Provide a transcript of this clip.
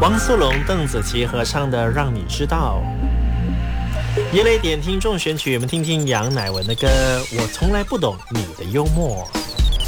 汪苏泷、邓紫棋合唱的《让你知道》。一类点听众选曲，我们听听杨乃文的歌《我从来不懂你的幽默》。